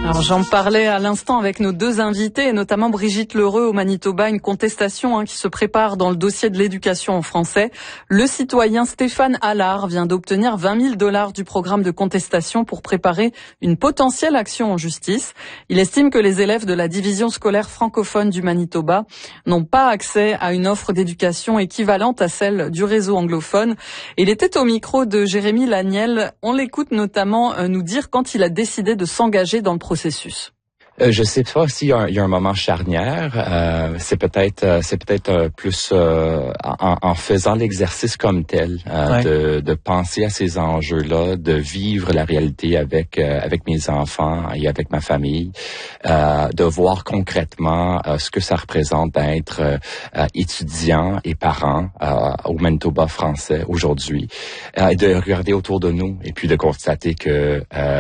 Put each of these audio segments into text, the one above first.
Alors j'en parlais à l'instant avec nos deux invités, et notamment Brigitte Lheureux au Manitoba, une contestation qui se prépare dans le dossier de l'éducation en français. Le citoyen Stéphane Allard vient d'obtenir 20 000 $ du programme de contestation pour préparer une potentielle action en justice. Il estime que les élèves de la division scolaire francophone du Manitoba n'ont pas accès à une offre d'éducation équivalente à celle du réseau anglophone. Il était au micro de Jérémy Laniel. On l'écoute notamment nous dire quand il a décidé de s'engager dans le processus. Je sais pas s'il y a un moment charnière. C'est peut-être plus en faisant l'exercice comme tel, de penser à ces enjeux-là, de vivre la réalité avec mes enfants et avec ma famille, de voir concrètement ce que ça représente d'être étudiant et parent au Manitoba français aujourd'hui, et de regarder autour de nous et puis de constater que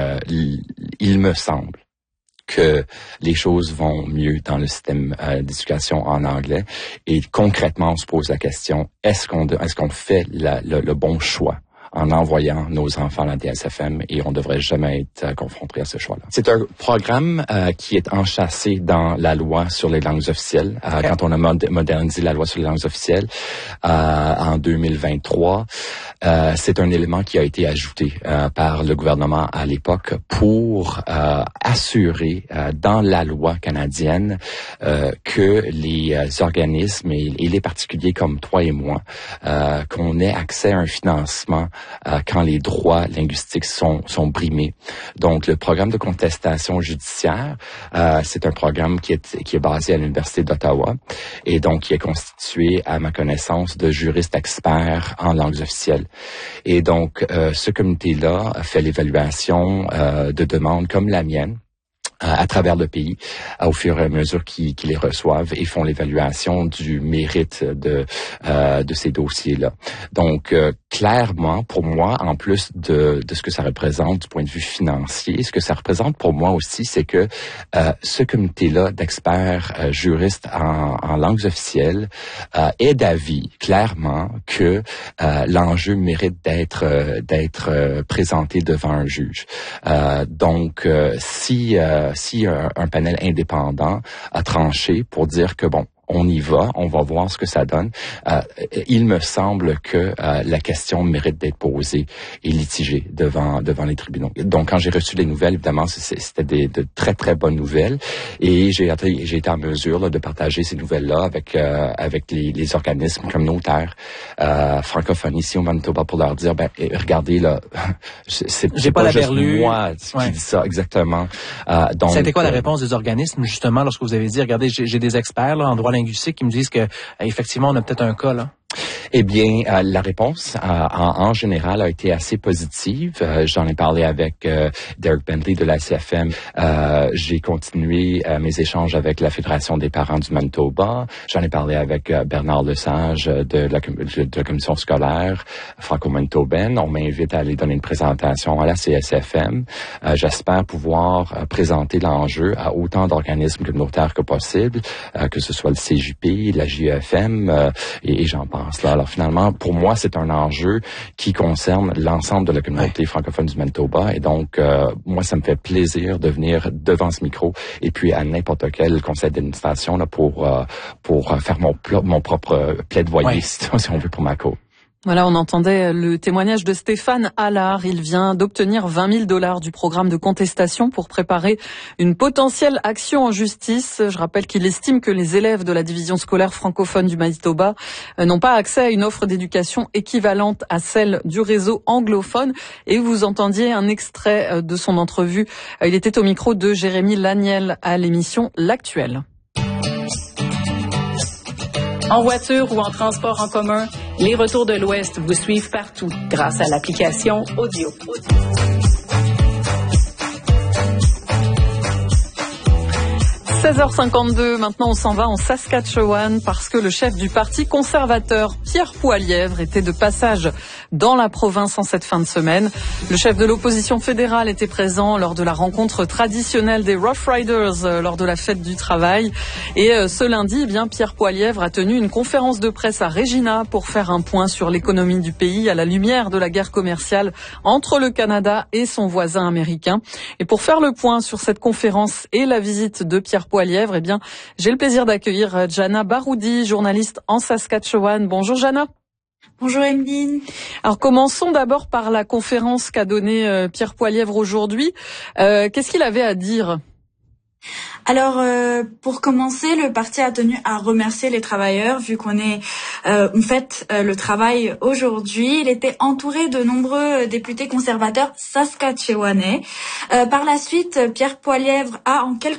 il me semble que les choses vont mieux dans le système d'éducation en anglais. Et concrètement, on se pose la question, est-ce qu'on fait le bon choix en envoyant nos enfants à la DSFM, et on devrait jamais être confronté à ce choix-là. C'est un programme qui est enchâssé dans la loi sur les langues officielles. Quand on a modernisé la loi sur les langues officielles en 2023, c'est un élément qui a été ajouté par le gouvernement à l'époque pour assurer dans la loi canadienne que les organismes et les particuliers comme toi et moi, qu'on ait accès à un financement quand les droits linguistiques sont brimés. Donc, le programme de contestation judiciaire, c'est un programme qui est basé à l'Université d'Ottawa et donc qui est constitué, à ma connaissance, de juristes experts en langues officielles. Et donc, ce comité-là fait l'évaluation de demandes comme la mienne à travers le pays, au fur et à mesure qu'ils les reçoivent, et font l'évaluation du mérite de ces dossiers-là. Donc, clairement, pour moi, en plus de ce que ça représente du point de vue financier, ce que ça représente pour moi aussi, c'est que ce comité-là d'experts juristes en langues officielles est d'avis, clairement, que l'enjeu mérite d'être présenté devant un juge. Donc, si un panel indépendant a tranché pour dire que bon, on y va, on va voir ce que ça donne. Il me semble que la question mérite d'être posée et litigée devant les tribunaux. Donc, quand j'ai reçu les nouvelles, évidemment, c'était de très, très bonnes nouvelles. Et j'ai été en mesure là, de partager ces nouvelles-là avec les organismes communautaires francophones ici au Manitoba pour leur dire, regardez, là, c'est pas juste moi qui dis ça, exactement. Donc, ça a été quoi la réponse des organismes, justement, lorsque vous avez dit, regardez, j'ai des experts là, en droit linguistique qui me disent que effectivement on a peut-être un cas là? Eh bien, la réponse en général a été assez positive. J'en ai parlé avec Derek Bentley de la CFM. J'ai continué mes échanges avec la Fédération des parents du Manitoba. J'en ai parlé avec Bernard Lesage de la commission scolaire franco-manitobaine. On m'invite à aller donner une présentation à la CSFM. J'espère pouvoir présenter l'enjeu à autant d'organismes communautaires que possible, que ce soit le CJP, la JEFM et j'en pense là. Alors finalement, pour moi, c'est un enjeu qui concerne l'ensemble de la communauté francophone du Manitoba. Et donc, moi, ça me fait plaisir de venir devant ce micro et puis à n'importe quel conseil d'administration là, pour faire mon propre plaidoyer, si on veut, pour ma cause. Voilà, on entendait le témoignage de Stéphane Allard. Il vient d'obtenir 20 000 $ du programme de contestation pour préparer une potentielle action en justice. Je rappelle qu'il estime que les élèves de la division scolaire francophone du Manitoba n'ont pas accès à une offre d'éducation équivalente à celle du réseau anglophone. Et vous entendiez un extrait de son entrevue. Il était au micro de Jérémy Laniel à l'émission L'Actuel. En voiture ou en transport en commun, les Retours de l'Ouest vous suivent partout grâce à l'application Audio. 16h52, maintenant on s'en va en Saskatchewan parce que le chef du parti conservateur, Pierre Poilievre, était de passage dans la province en cette fin de semaine. Le chef de l'opposition fédérale était présent lors de la rencontre traditionnelle des Rough Riders lors de la fête du travail. Et ce lundi, Pierre Poilievre a tenu une conférence de presse à Regina pour faire un point sur l'économie du pays à la lumière de la guerre commerciale entre le Canada et son voisin américain. Et pour faire le point sur cette conférence et la visite de Pierre Poilievre, j'ai le plaisir d'accueillir Jana Baroudi, journaliste en Saskatchewan. Bonjour Jana. Bonjour Emeline. Alors commençons d'abord par la conférence qu'a donnée Pierre Poilievre aujourd'hui. Qu'est-ce qu'il avait à dire ? Alors, pour commencer, le parti a tenu à remercier les travailleurs, vu qu'on fête le travail aujourd'hui. Il était entouré de nombreux députés conservateurs saskatchewanais. Par la suite, Pierre Poilievre a en quelque